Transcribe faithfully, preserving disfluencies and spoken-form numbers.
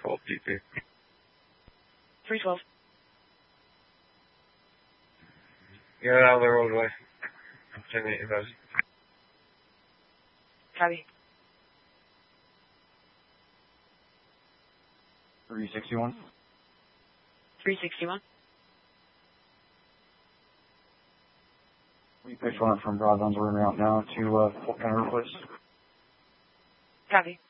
twelve D P. three twelve. Get out of the roadway. I'm sending it, you guys. Copy. three sixty-one. three sixty-one. We pitch one from Broadlands. We're route now to uh, Fort County, please. Copy.